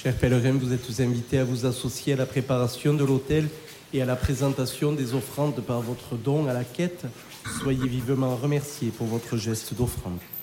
Chers pèlerins, vous êtes invités à vous associer à la préparation de l'autel et à la présentation des offrandes par votre don à la quête. Soyez vivement remerciés pour votre geste d'offrande.